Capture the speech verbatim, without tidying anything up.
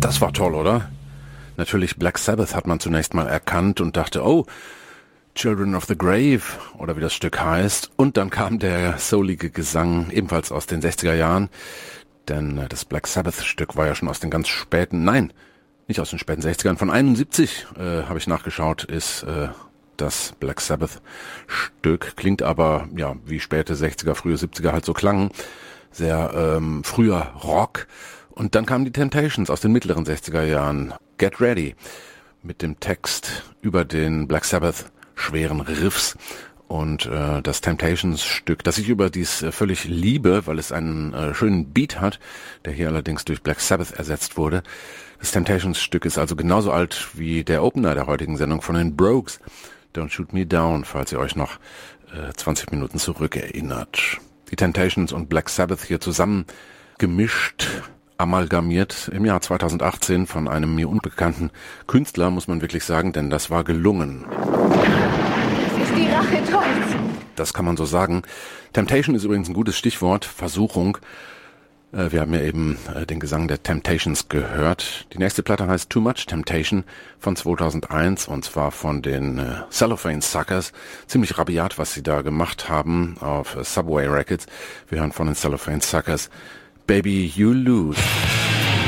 Das war toll, oder? Natürlich Black Sabbath hat man zunächst mal erkannt und dachte, oh, Children of the Grave oder wie das Stück heißt. Und dann kam der soulige Gesang ebenfalls aus den sechziger Jahren. Denn äh, das Black Sabbath-Stück war ja schon aus den ganz späten, nein, nicht aus den späten sechzigern, von einundsiebzig, äh, habe ich nachgeschaut, ist äh, das Black Sabbath-Stück. Klingt aber, ja, wie späte sechziger, frühe siebziger halt so klangen. Sehr ähm, früher Rock. Und dann kamen die Temptations aus den mittleren sechziger Jahren. Get Ready mit dem Text über den Black Sabbath schweren Riffs. Und äh, das Temptations-Stück, das ich überdies äh, völlig liebe, weil es einen äh, schönen Beat hat, der hier allerdings durch Black Sabbath ersetzt wurde. Das Temptations-Stück ist also genauso alt wie der Opener der heutigen Sendung von den Brogues. Don't Shoot Me Down, falls ihr euch noch äh, zwanzig Minuten zurück erinnert. Die Temptations und Black Sabbath hier zusammen gemischt, amalgamiert im Jahr zweitausendachtzehn von einem mir unbekannten Künstler, muss man wirklich sagen, denn das war gelungen. Das ist die Rache Teufels. Das kann man so sagen. Temptation ist übrigens ein gutes Stichwort, Versuchung. Wir haben ja eben den Gesang der Temptations gehört. Die nächste Platte heißt Too Much Temptation von zweitausendeins und zwar von den Cellophane Suckers. Ziemlich rabiat, was sie da gemacht haben auf Subway Records. Wir hören von den Cellophane Suckers Baby You Lose.